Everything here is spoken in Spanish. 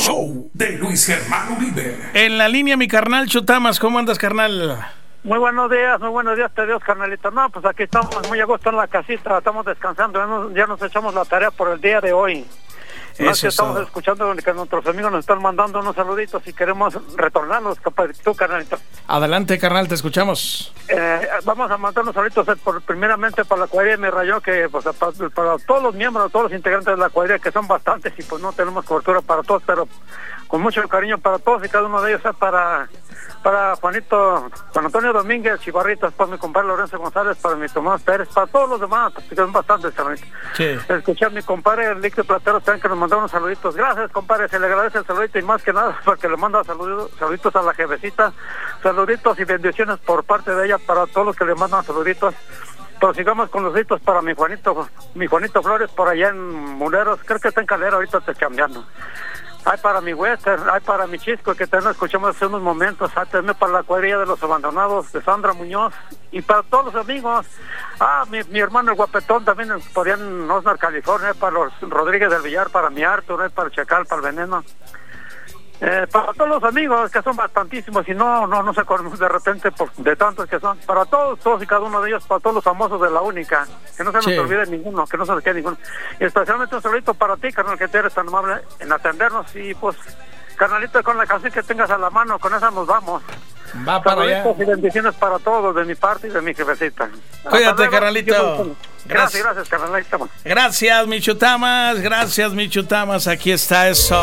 show de Luis Germán Uribe. En la línea, mi carnal Chutamas, ¿cómo andas, carnal? Muy buenos días, te Dios, carnalito. No, pues aquí estamos muy a gusto en la casita, estamos descansando, ya nos echamos la tarea por el día de hoy. Eso estamos escuchando que nuestros amigos nos están mandando unos saluditos y queremos retornarlos, tú, carnalito. Adelante, carnal, te escuchamos. Vamos a mandar unos saluditos primeramente para la cuadrilla de Mi Rayo, que pues, para todos los miembros, todos los integrantes de la cuadrilla, que son bastantes y pues no tenemos cobertura para todos, pero con mucho cariño para todos y cada uno de ellos, para Juan Antonio Domínguez, Chivarritas, para mi compadre Lorenzo González, para mi Tomás Pérez, para todos los demás, que son bastantes, carnalito. Sí. Escuché a mi compadre el Víctor Platero también, que nos mandó unos saluditos. Gracias, compadre, se le agradece el saludito y más que nada porque le manda saluditos a la jefecita, saluditos y bendiciones por parte de ella para todos los que le mandan saluditos. Prosigamos con los saluditos para mi Juanito Flores por allá en Muleros, creo que está en Calera ahorita te cambiando. Hay para mi Western, hay para mi Chisco, que también lo escuchamos hace unos momentos, hay también para la cuadrilla de los abandonados de Sandra Muñoz, y para todos los amigos, mi hermano el Guapetón también por allá en Osnar, California, para los Rodríguez del Villar, para mi Arthur, para el Chacal, para el Veneno. Para todos los amigos, que son bastantísimos, y no se acuerdan de repente de tantos que son, para todos y cada uno de ellos, para todos los famosos de La Única, que no se nos olvide ninguno, que no se nos quede ninguno, y especialmente un saludito para ti, carnal, que eres tan amable en atendernos, y pues, carnalito, con la canción que tengas a la mano, con esa nos vamos. Va para allá. Y bendiciones para todos, de mi parte y de mi jefecita. Cuídate, carnalito. Gracias, carnalito. Gracias, mi Chutamas, aquí está eso.